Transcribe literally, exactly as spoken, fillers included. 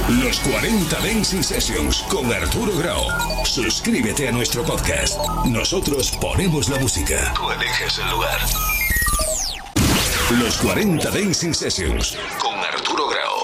Los cuarenta Dancing Sessions con Arturo Grau. Suscríbete a nuestro podcast. Nosotros ponemos la música. Tú eliges el lugar. Los cuarenta Dancing Sessions con Arturo